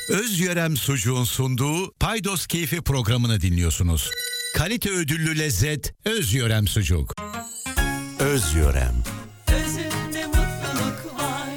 Özyörem Sucuğun sunduğu Paydos Keyfi programını dinliyorsunuz. Kalite ödüllü lezzet Özyörem Sucuk. Özyörem. Özünde mutluluk var.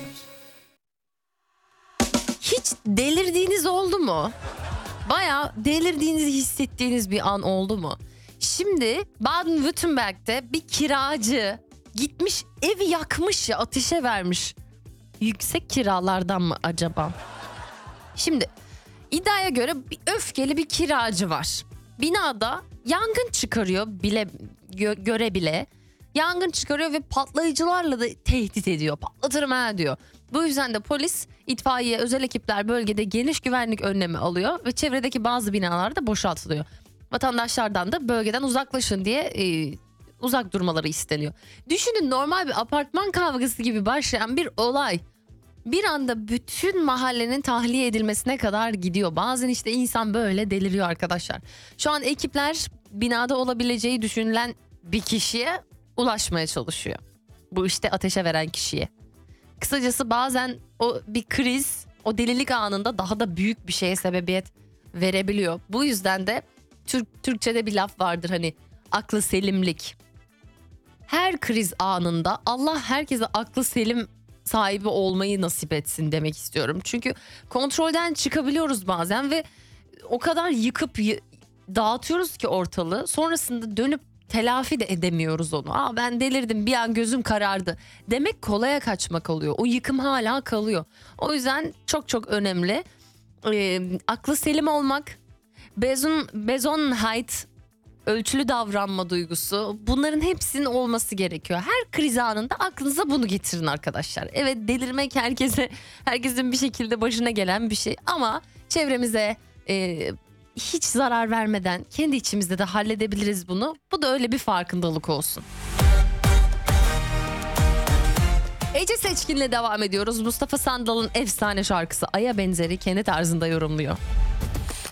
Hiç delirdiğiniz oldu mu? Bayağı delirdiğinizi hissettiğiniz bir an oldu mu? Şimdi Baden-Württemberg'de bir kiracı gitmiş evi yakmış ya, ateşe vermiş. Yüksek kiralardan mı acaba? Şimdi iddiaya göre öfkeli bir kiracı var. Binada yangın çıkarıyor göre bile. Yangın çıkarıyor ve patlayıcılarla da tehdit ediyor. Patlatırım ha diyor. Bu yüzden de polis, itfaiye, özel ekipler bölgede geniş güvenlik önlemi alıyor ve çevredeki bazı binalar da boşaltılıyor. Vatandaşlardan da bölgeden uzaklaşın diye uzak durmaları isteniyor. Düşünün, normal bir apartman kavgası gibi başlayan bir olay bir anda bütün mahallenin tahliye edilmesine kadar gidiyor. Bazen işte insan böyle deliriyor arkadaşlar. Şu an ekipler binada olabileceği düşünülen bir kişiye ulaşmaya çalışıyor. Bu işte ateşe veren kişiye. Kısacası bazen o bir kriz, o delilik anında daha da büyük bir şeye sebebiyet verebiliyor. Bu yüzden de Türkçe'de bir laf vardır, hani aklı selimlik. Her kriz anında Allah herkese aklı selim sahibi olmayı nasip etsin demek istiyorum. Çünkü kontrolden çıkabiliyoruz bazen ve o kadar yıkıp dağıtıyoruz ki ortalığı. Sonrasında dönüp telafi de edemiyoruz onu. Ben delirdim, bir an gözüm karardı demek kolaya kaçmak oluyor. O yıkım hala kalıyor. O yüzden çok çok önemli. Aklı selim olmak, Besonnenheit, ölçülü davranma duygusu, bunların hepsinin olması gerekiyor. Her kriz anında aklınıza bunu getirin arkadaşlar. Evet, delirmek herkesin bir şekilde başına gelen bir şey ama çevremize hiç zarar vermeden kendi içimizde de halledebiliriz bunu. Bu da öyle bir farkındalık olsun. Ece Seçkin'le devam ediyoruz. Mustafa Sandal'ın efsane şarkısı Ay'a Benzeri kendi tarzında yorumluyor.